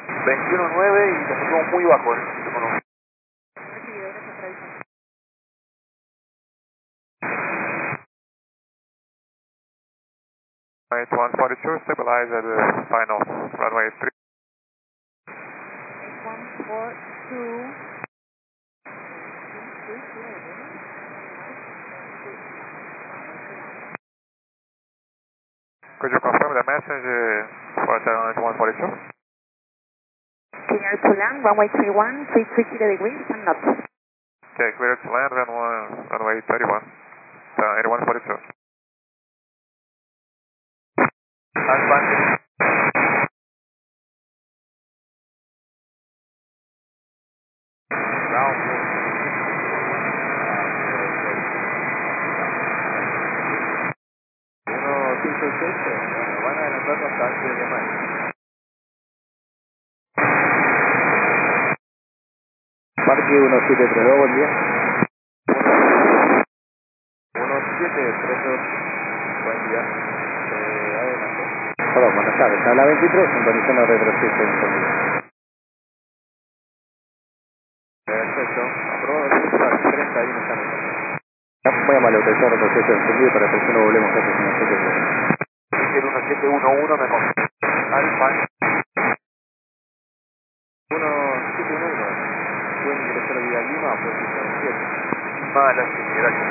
21.9 y lo pusimos muy bajo en el teléfono. Recibido, gracias por avisar. Flight 142, stabilize at the final runway 3. 142. Could you confirm the message for Airlines 142? Clear to land, runway 31, 330 degrees and knots. Okay, clear to land, runway 31, 8142. Alfa. Van a adelantar bastante de más. Parque 1732, buen día. 1732, buen día. Adelante. Hola, buenas tardes. Habla 23, sintonizando retroceso en Colombia. Perfecto. Aprobado el curso a las 31 estamos. Voy a malautorizar retroceso encendido para que no volvemos a presionar el 1711 me confirma. Alfa. 1711. Buen director de Vía Lima, posición 7. Mala gracias.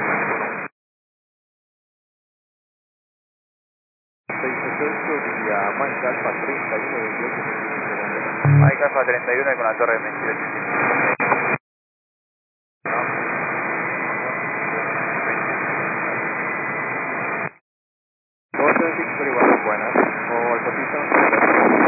688 vía Mike Alfa 3128. Mike Alfa 31 con la torre de 28.